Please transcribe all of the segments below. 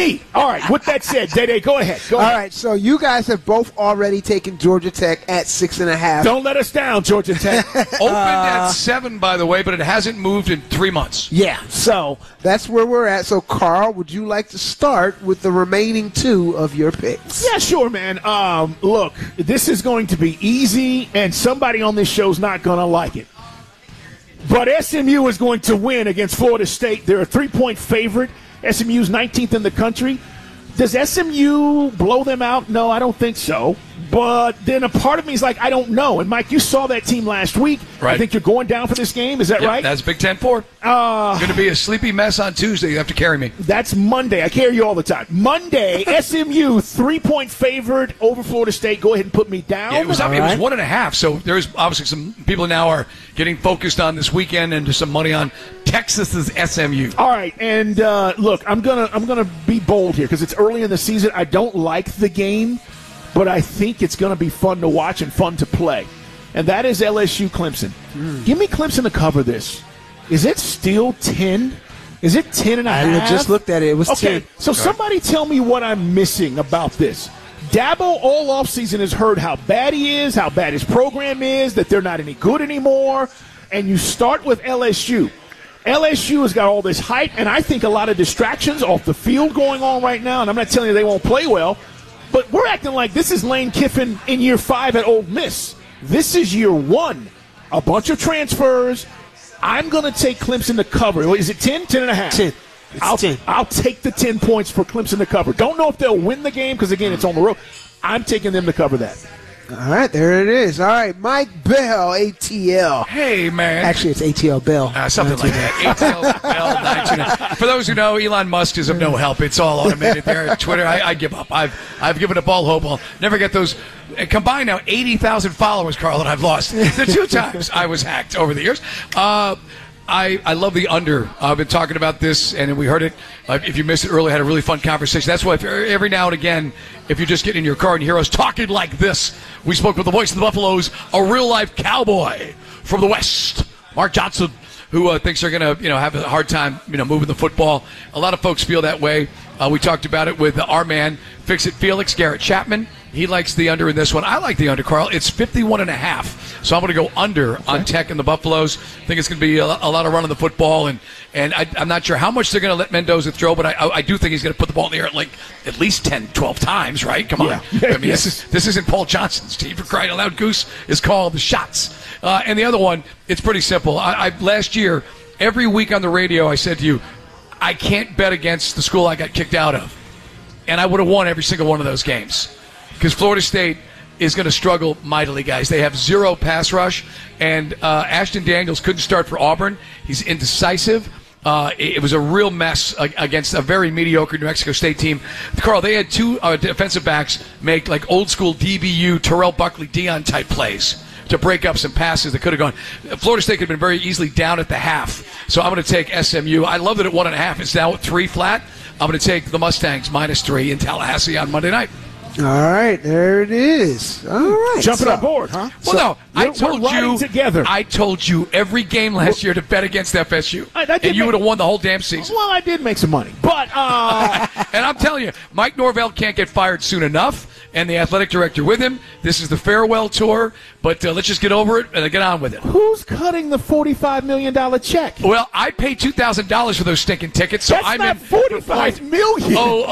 me. All right, with that said, Day, go ahead. All right, so you guys have both already taken Georgia Tech at 6.5. Don't let us down, Georgia Tech. Opened at 7, by the way, but it hasn't moved in 3 months. Yeah, so that's where we're at. So, Carl, would you like to start with the remaining 2 of your picks? Yeah, sure, man. Look, this is going to be easy, and somebody on this show's not going to like it. But SMU is going to win against Florida State. They're a 3-point favorite. SMU's 19th in the country. Does SMU blow them out? No, I don't think so. But then a part of me is like, I don't know. And, Mike, you saw that team last week. Right. I think you're going down for this game. Is that right? That's Big Ten 4. Going to be a sleepy mess on Tuesday. You have to carry me. That's Monday. I carry you all the time. Monday, SMU, 3-point favorite over Florida State. Go ahead and put me down. Yeah, it was 1.5. So there's obviously some people now are getting focused on this weekend and some money on Texas's SMU. All right, and look, I'm gonna be bold here because it's early in the season. I don't like the game, but I think it's going to be fun to watch and fun to play. And that is LSU Clemson. Give me Clemson to cover this. Is it still 10? Is it 10.5? I just looked at it. It was 10. So somebody tell me what I'm missing about this. Dabo all offseason has heard how bad he is, how bad his program is, that they're not any good anymore. And you start with LSU. LSU has got all this hype, and I think a lot of distractions off the field going on right now. And I'm not telling you they won't play well, but we're acting like this is Lane Kiffin in year 5 at Ole Miss. This is year 1. A bunch of transfers. I'm going to take Clemson to cover. Is it 10? 10.5? 10. I'll take the 10 points for Clemson to cover. Don't know if they'll win the game because, again, it's on the road. I'm taking them to cover that. All right, there it is. All right, Mike Bell, ATL. Hey, man. Actually, it's ATL Bell. Something like that. ATL Bell 929. For those who know, Elon Musk is of no help. It's all automated there at Twitter. I give up. I've given up all hope. I'll never get those. Combined now, 80,000 followers, Carl, that I've lost. The 2 times I was hacked over the years. I love the under. I've been talking about this, and we heard it. If you missed it earlier, had a really fun conversation. That's why every now and again, if you're just getting in your car and you hear us talking like this, we spoke with the voice of the Buffaloes, a real-life cowboy from the West, Mark Johnson, who thinks they're going to have a hard time moving the football. A lot of folks feel that way. We talked about it with our man, Fix-It Felix, Garrett Chapman. He likes the under in this one. I like the under, Carl. It's 51.5. So I'm going to go under on Tech and the Buffaloes. I think it's going to be a lot of running the football, and I'm not sure how much they're going to let Mendoza throw, but I do think he's going to put the ball in the air at least 10, 12 times, right? Come on. Yeah. I mean, this isn't Paul Johnson's team. For crying out loud, Goose is calling the shots. And the other one, it's pretty simple. Last year, every week on the radio, I said to you, I can't bet against the school I got kicked out of. And I would have won every single one of those games. Because Florida State is going to struggle mightily, guys. They have 0 pass rush, and Ashton Daniels couldn't start for Auburn. He's indecisive. It was a real mess against a very mediocre New Mexico State team. Carl, they had 2 defensive backs make like old-school DBU, Terrell Buckley, Deion-type plays to break up some passes that could have gone. Florida State could have been very easily down at the half. So I'm going to take SMU. I love that at 1.5. It's now at 3 flat. I'm going to take the Mustangs -3 in Tallahassee on Monday night. All right, there it is. All right. Jumping on board, huh? Well, no, I told you every game last year to bet against FSU. And you would have won the whole damn season. Well, I did make some money. But and I'm telling you, Mike Norvell can't get fired soon enough, and the athletic director with him. This is the farewell tour, but let's just get over it and get on with it. Who's cutting the $45 million check? Well, I paid $2,000 for those stinking tickets, so That's I'm not in $45 million.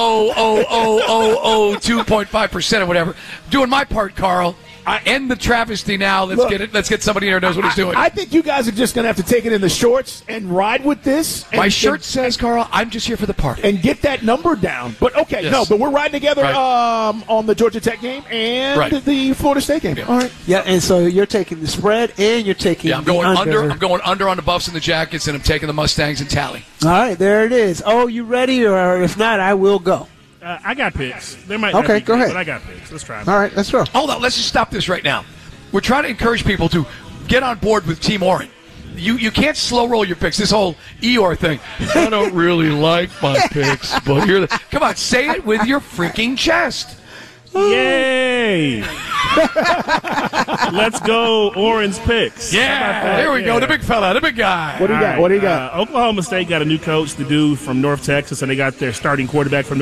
2.5% or whatever. Doing my part, Carl. End the travesty now. Let's get somebody here who knows what he's doing. I think you guys are just going to have to take it in the shorts and ride with this. My shirt says, Carl, I'm just here for the party. And get that number down. But, okay, yes. But we're riding together on the Georgia Tech game and the Florida State game. Yeah. All right. Yeah, and so you're taking the spread and you're taking I'm going under. I'm going under on the Buffs and the Jackets, and I'm taking the Mustangs and Tally. All right, there it is. Oh, you ready? Or if not, I will go. I got picks. They might not go be great, ahead. but I got picks. Let's try them. All right, let's go. Hold on. Let's just stop this right now. We're trying to encourage people to get on board with Team Oren. You can't slow roll your picks. This whole Eeyore thing. I don't really like my picks, but you're come on, say it with your freaking chest. Yay! Let's go, Orange picks. Yeah, there we go. The big fella, the big guy. What do you got? Oklahoma State got a new coach, the dude from North Texas, and they got their starting quarterback from